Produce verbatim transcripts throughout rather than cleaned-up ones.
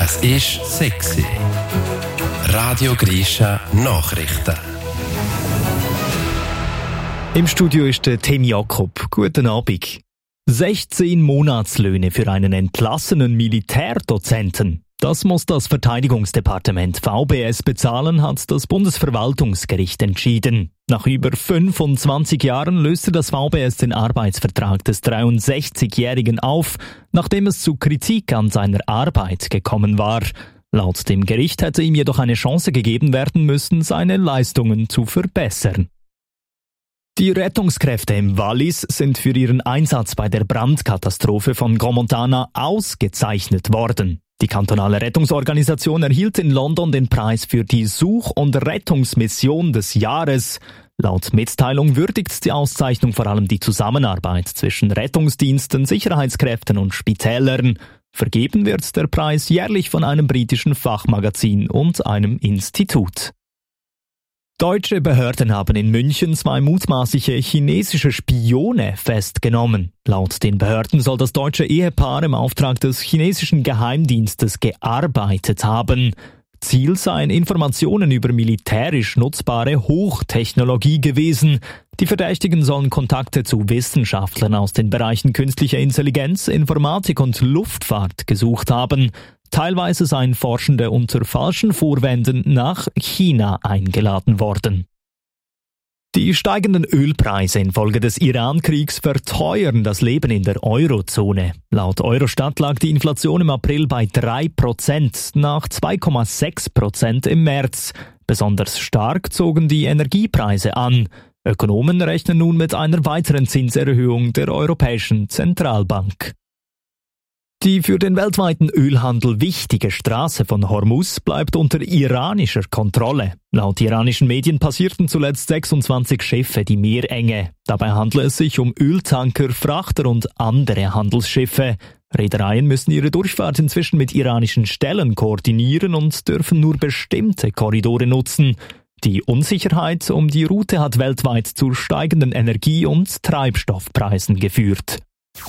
Es ist sexy. Radio Grisha Nachrichten. Im Studio ist der Tim Jakob. Guten Abend. sechzehn Monatslöhne für einen entlassenen Militärdozenten. Das muss das Verteidigungsdepartement V B S bezahlen, hat das Bundesverwaltungsgericht entschieden. Nach über fünfundzwanzig Jahren löste das V B S den Arbeitsvertrag des dreiundsechzigjährigen auf, nachdem es zu Kritik an seiner Arbeit gekommen war. Laut dem Gericht hätte ihm jedoch eine Chance gegeben werden müssen, seine Leistungen zu verbessern. Die Rettungskräfte im Wallis sind für ihren Einsatz bei der Brandkatastrophe von Gromontana ausgezeichnet worden. Die kantonale Rettungsorganisation erhielt in London den Preis für die Such- und Rettungsmission des Jahres. Laut Mitteilung würdigt die Auszeichnung vor allem die Zusammenarbeit zwischen Rettungsdiensten, Sicherheitskräften und Spitälern. Vergeben wird der Preis jährlich von einem britischen Fachmagazin und einem Institut. Deutsche Behörden haben in München zwei mutmaßliche chinesische Spione festgenommen. Laut den Behörden soll das deutsche Ehepaar im Auftrag des chinesischen Geheimdienstes gearbeitet haben. Ziel seien Informationen über militärisch nutzbare Hochtechnologie gewesen. Die Verdächtigen sollen Kontakte zu Wissenschaftlern aus den Bereichen künstlicher Intelligenz, Informatik und Luftfahrt gesucht haben. Teilweise seien Forschende unter falschen Vorwänden nach China eingeladen worden. Die steigenden Ölpreise infolge des Iran-Kriegs verteuern das Leben in der Eurozone. Laut Eurostat lag die Inflation im April bei drei Prozent, nach zwei Komma sechs Prozent im März. Besonders stark zogen die Energiepreise an. Ökonomen rechnen nun mit einer weiteren Zinserhöhung der Europäischen Zentralbank. Die für den weltweiten Ölhandel wichtige Straße von Hormuz bleibt unter iranischer Kontrolle. Laut iranischen Medien passierten zuletzt sechsundzwanzig Schiffe die Meerenge. Dabei handle es sich um Öltanker, Frachter und andere Handelsschiffe. Reedereien müssen ihre Durchfahrt inzwischen mit iranischen Stellen koordinieren und dürfen nur bestimmte Korridore nutzen. Die Unsicherheit um die Route hat weltweit zu steigenden Energie- und Treibstoffpreisen geführt.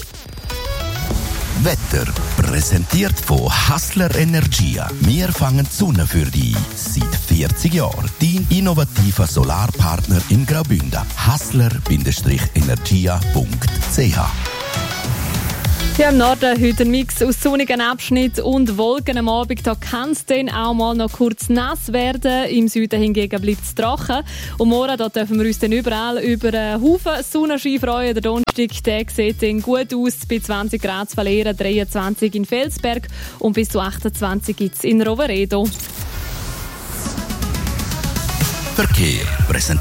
Wetter präsentiert von Hassler Energia. Wir fangen die Sonne für dich. Seit vierzig Jahren dein innovativer Solarpartner in Graubünden. hassler Energia punkt c h. Ja, im Norden heute ein Mix aus sonnigen Abschnitt und Wolken am Abend. Da kann es dann auch mal noch kurz nass werden. Im Süden hingegen bleibt es trocken. Und morgen da dürfen wir uns dann überall über einen Haufen Sonnenschein freuen. Der Donnerstag der sieht dann gut aus. Bei zwanzig Grad zu Valera, dreiundzwanzig in Felsberg und bis zu achtundzwanzig gibt es in Roveredo. Verkehr präsentiert